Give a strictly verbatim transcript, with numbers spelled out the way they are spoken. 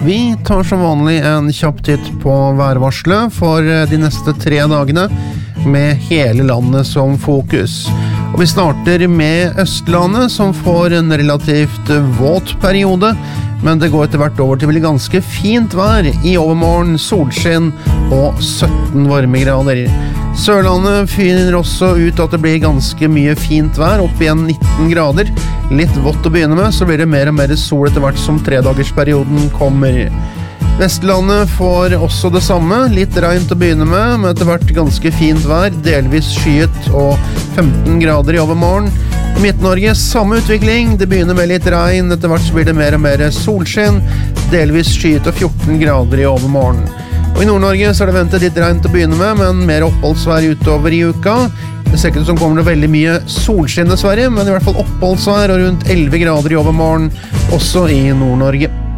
Vi tar som vanlig en kjapp titt på værvarselet for de neste tre dagene med hele landet som fokus. Og vi starter med Østlandet som får en relativt våt periode, men det går etter hvert over til å bli ganske fint vær i overmorgen, solskinn og sytten varmegrader. Sørlandet finner også ut at det blir ganske mye fint vær, opp igjen nitten grader. Litt vått å begynne med, så blir det mer og mer sol etter hvert som tredagersperioden kommer. Vestlandet får også det samme, litt regn til å begynne med, men etter hvert ganske fint vær, delvis skyet og femten grader i overmorgen. I Midt-Norge samme utvikling, det begynner med litt regn, etter hvert så blir det mer og mer solskinn, delvis skyet og fjorten grader i overmorgen. Og i Nord-Norge så er det ventet litt regn til å begynne med, men mer oppholdsvær utover i uka. Det ser ikke ut som kommer det veldig mye solskinn i Sverige, men i hvert fall oppholdsvær og rundt elleve grader i overmorgen, også i Nord-Norge.